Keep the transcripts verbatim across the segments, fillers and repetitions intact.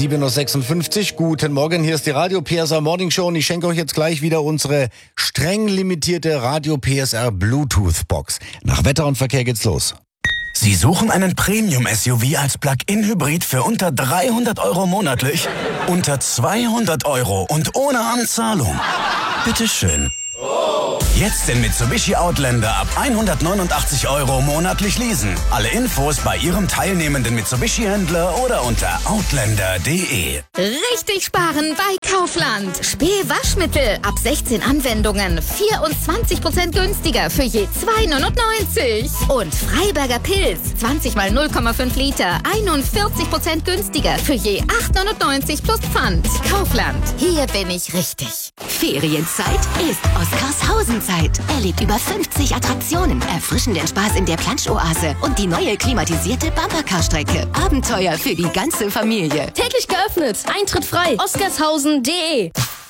sieben Uhr sechsundfünfzig. Guten Morgen, hier ist die Radio P S R Morning Show und ich schenke euch jetzt gleich wieder unsere streng limitierte Radio P S R Bluetooth Box. Nach Wetter und Verkehr geht's los. Sie suchen einen Premium-S U V als Plug-in-Hybrid für unter dreihundert Euro monatlich? Unter zweihundert Euro und ohne Anzahlung? Bitteschön. Jetzt den Mitsubishi Outlander ab hundertneunundachtzig Euro monatlich leasen. Alle Infos bei Ihrem teilnehmenden Mitsubishi-Händler oder unter outlander punkt de. Richtig sparen bei Kaufland. Spee-Waschmittel ab sechzehn Anwendungen. vierundzwanzig Prozent günstiger für je zwei neunundneunzig. Und Freiberger Pilz. zwanzig mal null Komma fünf Liter. einundvierzig Prozent günstiger für je acht neunundneunzig plus Pfand. Kaufland. Hier bin ich richtig. Ferienzeit ist Oskarshausen-Zeit. Erlebt über fünfzig Attraktionen, erfrischenden Spaß in der Plansch-Oase und die neue klimatisierte Bumpercar-Strecke. Abenteuer für die ganze Familie. Täglich geöffnet. Eintritt frei. oskarshausen punkt de.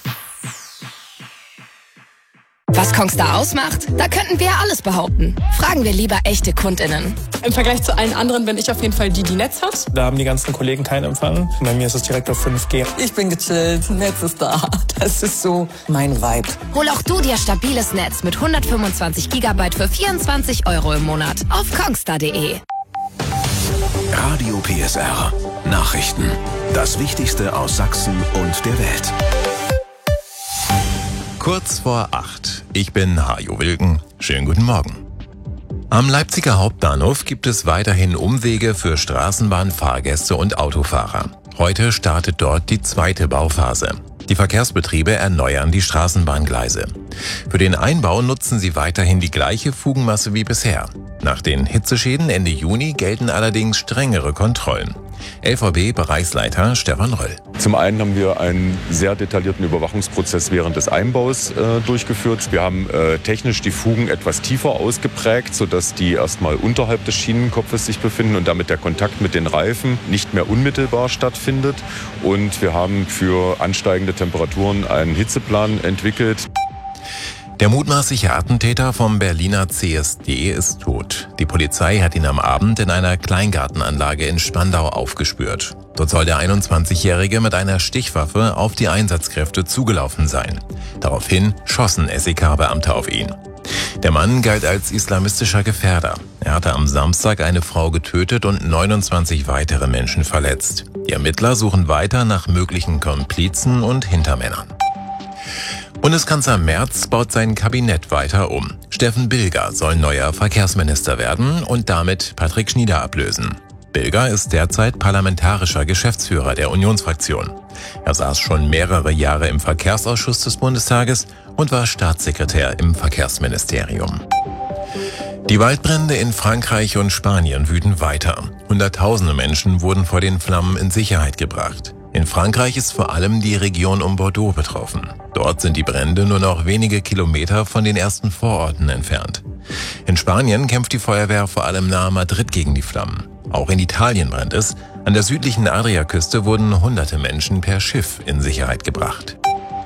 Was Kongstar ausmacht? Da könnten wir alles behaupten. Fragen wir lieber echte KundInnen. Im Vergleich zu allen anderen bin ich auf jeden Fall die, die Netz hat. Da haben die ganzen Kollegen keinen Empfang. Bei mir ist es direkt auf fünf G. Ich bin gechillt, Netz ist da. Das ist so mein Vibe. Hol auch du dir stabiles Netz mit hundertfünfundzwanzig Gigabyte für vierundzwanzig Euro im Monat auf kongstar punkt de. Radio P S R. Nachrichten. Das Wichtigste aus Sachsen und der Welt. Kurz vor acht. Ich bin Hajo Wilken. Schönen guten Morgen. Am Leipziger Hauptbahnhof gibt es weiterhin Umwege für Straßenbahnfahrgäste und Autofahrer. Heute startet dort die zweite Bauphase. Die Verkehrsbetriebe erneuern die Straßenbahngleise. Für den Einbau nutzen sie weiterhin die gleiche Fugenmasse wie bisher. Nach den Hitzeschäden Ende Juni gelten allerdings strengere Kontrollen. L V B-Bereichsleiter Stefan Röll. Zum einen haben wir einen sehr detaillierten Überwachungsprozess während des Einbaus äh, durchgeführt. Wir haben äh, technisch die Fugen etwas tiefer ausgeprägt, sodass die erstmal unterhalb des Schienenkopfes sich befinden und damit der Kontakt mit den Reifen nicht mehr unmittelbar stattfindet. Und wir haben für ansteigende Temperaturen einen Hitzeplan entwickelt. Der mutmaßliche Attentäter vom Berliner C S D ist tot. Die Polizei hat ihn am Abend in einer Kleingartenanlage in Spandau aufgespürt. Dort soll der einundzwanzigjährige mit einer Stichwaffe auf die Einsatzkräfte zugelaufen sein. Daraufhin schossen S E K-Beamte auf ihn. Der Mann galt als islamistischer Gefährder. Er hatte am Samstag eine Frau getötet und neunundzwanzig weitere Menschen verletzt. Die Ermittler suchen weiter nach möglichen Komplizen und Hintermännern. Bundeskanzler Merz baut sein Kabinett weiter um. Steffen Bilger soll neuer Verkehrsminister werden und damit Patrick Schnieder ablösen. Bilger ist derzeit parlamentarischer Geschäftsführer der Unionsfraktion. Er saß schon mehrere Jahre im Verkehrsausschuss des Bundestages und war Staatssekretär im Verkehrsministerium. Die Waldbrände in Frankreich und Spanien wüten weiter. Hunderttausende Menschen wurden vor den Flammen in Sicherheit gebracht. In Frankreich ist vor allem die Region um Bordeaux betroffen. Dort sind die Brände nur noch wenige Kilometer von den ersten Vororten entfernt. In Spanien kämpft die Feuerwehr vor allem nahe Madrid gegen die Flammen. Auch in Italien brennt es. An der südlichen Adriaküste wurden hunderte Menschen per Schiff in Sicherheit gebracht.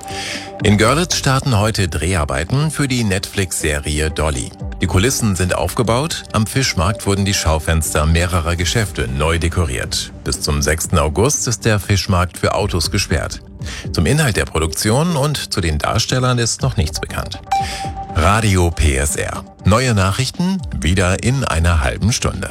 In Görlitz starten heute Dreharbeiten für die Netflix-Serie Dolly. Die Kulissen sind aufgebaut, am Fischmarkt wurden die Schaufenster mehrerer Geschäfte neu dekoriert. Bis zum sechsten August ist der Fischmarkt für Autos gesperrt. Zum Inhalt der Produktion und zu den Darstellern ist noch nichts bekannt. Radio P S R. Neue Nachrichten wieder in einer halben Stunde.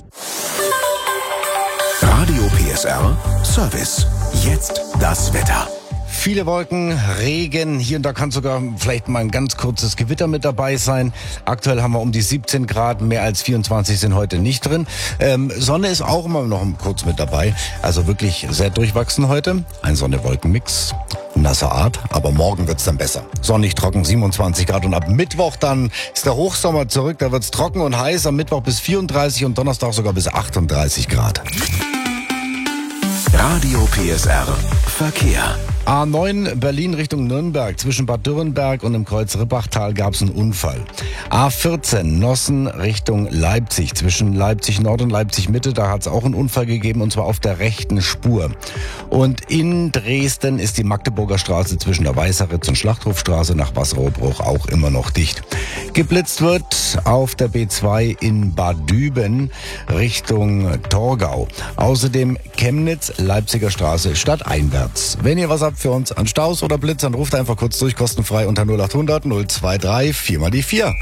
Radio P S R Service. Jetzt das Wetter. Viele Wolken, Regen, hier und da kann sogar vielleicht mal ein ganz kurzes Gewitter mit dabei sein. Aktuell haben wir um die siebzehn Grad, mehr als vierundzwanzig sind heute nicht drin. Ähm, Sonne ist auch immer noch kurz mit dabei, also wirklich sehr durchwachsen heute. Ein Sonne-Wolken-Mix, nasser Art, aber morgen wird's dann besser. Sonnig, trocken, siebenundzwanzig Grad und ab Mittwoch dann ist der Hochsommer zurück, da wird's trocken und heiß, am Mittwoch bis vierunddreißig und Donnerstag sogar bis achtunddreißig Grad. Radio P S R Verkehr. A neun Berlin Richtung Nürnberg. Zwischen Bad Dürrenberg und dem Kreuz Rippachtal gab es einen Unfall. A vierzehn Nossen Richtung Leipzig. Zwischen Leipzig Nord und Leipzig Mitte, da hat es auch einen Unfall gegeben, und zwar auf der rechten Spur. Und in Dresden ist die Magdeburger Straße zwischen der Weißeritz und Schlachthofstraße nach Wasserrohrbruch auch immer noch dicht. Geblitzt wird auf der B zwei in Bad Düben Richtung Torgau. Außerdem Chemnitz, Leipziger Straße stadteinwärts. Wenn ihr was habt für uns an Staus oder Blitz, dann ruft einfach kurz durch, kostenfrei unter null acht hundert null zwei drei vier mal die vier.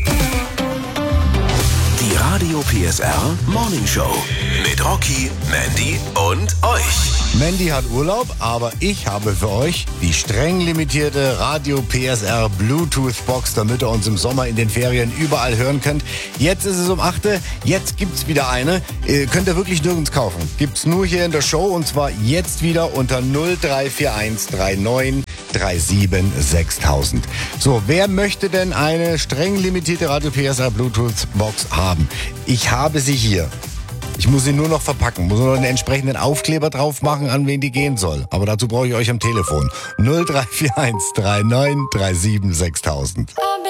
Die Radio P S R Morning Show mit Rocky, Mandy und euch. Mandy hat Urlaub, aber ich habe für euch die streng limitierte Radio P S R Bluetooth Box, damit ihr uns im Sommer in den Ferien überall hören könnt. Jetzt ist es um acht Uhr, jetzt gibt's wieder eine. Äh, könnt ihr wirklich nirgends kaufen. Gibt's nur hier in der Show, und zwar jetzt wieder unter null drei vier eins drei neun drei sieben sechs null null null. So, wer möchte denn eine streng limitierte Radio P S R Bluetooth Box haben? Ich habe sie hier. Ich muss sie nur noch verpacken, muss nur noch einen entsprechenden Aufkleber drauf machen, an wen die gehen soll. Aber dazu brauche ich euch am Telefon. null drei vier eins drei neun drei sieben sechs null null null.